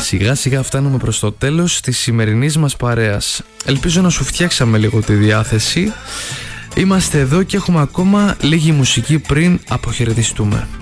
Σιγά σιγά φτάνουμε προς το τέλος της σημερινής μας παρέας. Ελπίζω να σου φτιάξαμε λίγο τη διάθεση. Είμαστε εδώ και έχουμε ακόμα λίγη μουσική πριν αποχαιρετιστούμε.